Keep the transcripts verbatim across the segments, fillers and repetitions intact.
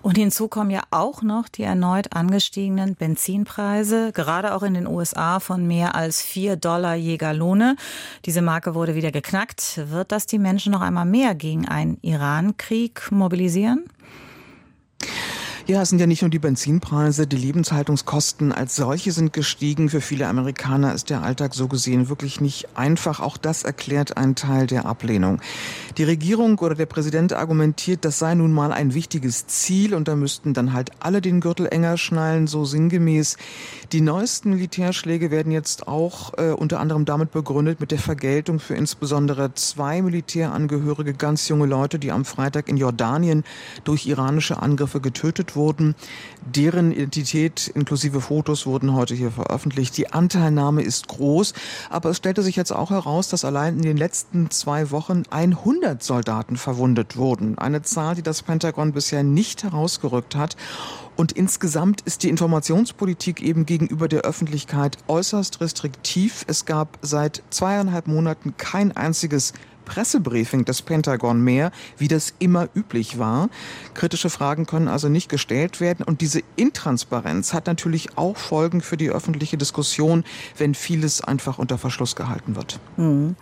Und hinzu kommen ja auch noch die erneut angestiegenen Benzinpreise, gerade auch in den U S A von mehr als vier Dollar je Gallone. Diese Marke wurde wieder geknackt. Wird das die Menschen noch einmal mehr gegen einen Iran-Krieg mobilisieren? Ja, es sind ja nicht nur die Benzinpreise, die Lebenshaltungskosten als solche sind gestiegen. Für viele Amerikaner ist der Alltag so gesehen wirklich nicht einfach. Auch das erklärt einen Teil der Ablehnung. Die Regierung oder der Präsident argumentiert, das sei nun mal ein wichtiges Ziel und da müssten dann halt alle den Gürtel enger schnallen, so sinngemäß. Die neuesten Militärschläge werden jetzt auch äh, unter anderem damit begründet, mit der Vergeltung für insbesondere zwei Militärangehörige, ganz junge Leute, die am Freitag in Jordanien durch iranische Angriffe getötet wurden. Deren Identität inklusive Fotos wurden heute hier veröffentlicht. Die Anteilnahme ist groß, aber es stellte sich jetzt auch heraus, dass allein in den letzten zwei Wochen hundert Soldaten verwundet wurden. Eine Zahl, die das Pentagon bisher nicht herausgerückt hat. Und insgesamt ist die Informationspolitik eben gegenüber der Öffentlichkeit äußerst restriktiv. Es gab seit zweieinhalb Monaten kein einziges Pressebriefing des Pentagon mehr, wie das immer üblich war. Kritische Fragen können also nicht gestellt werden. Und diese Intransparenz hat natürlich auch Folgen für die öffentliche Diskussion, wenn vieles einfach unter Verschluss gehalten wird. Mhm.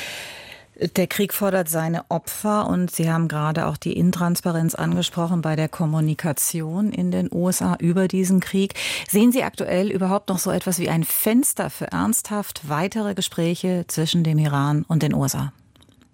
Der Krieg fordert seine Opfer und Sie haben gerade auch die Intransparenz angesprochen bei der Kommunikation in den U S A über diesen Krieg. Sehen Sie aktuell überhaupt noch so etwas wie ein Fenster für ernsthaft weitere Gespräche zwischen dem Iran und den U S A?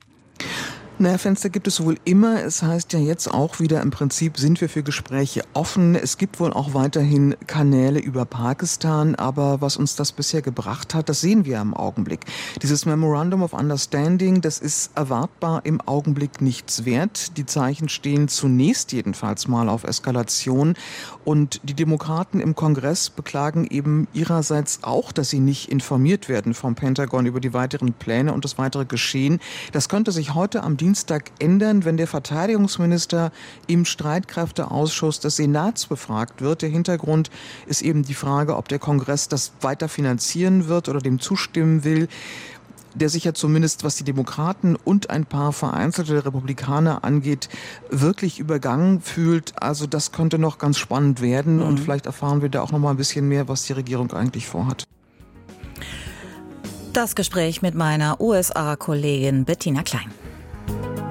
Naja, Fenster gibt es wohl immer. Es heißt ja jetzt auch wieder, im Prinzip sind wir für Gespräche offen. Es gibt wohl auch weiterhin Kanäle über Pakistan. Aber was uns das bisher gebracht hat, das sehen wir im Augenblick. Dieses Memorandum of Understanding, das ist erwartbar im Augenblick nichts wert. Die Zeichen stehen zunächst jedenfalls mal auf Eskalation. Und die Demokraten im Kongress beklagen eben ihrerseits auch, dass sie nicht informiert werden vom Pentagon über die weiteren Pläne und das weitere Geschehen. Das könnte sich heute am Dienstag Dienstag ändern, wenn der Verteidigungsminister im Streitkräfteausschuss des Senats befragt wird. Der Hintergrund ist eben die Frage, ob der Kongress das weiter finanzieren wird oder dem zustimmen will, der sich ja zumindest, was die Demokraten und ein paar vereinzelte Republikaner angeht, wirklich übergangen fühlt. Also das könnte noch ganz spannend werden mhm. und vielleicht erfahren wir da auch noch mal ein bisschen mehr, was die Regierung eigentlich vorhat. Das Gespräch mit meiner U S A-Kollegin Bettina Klein.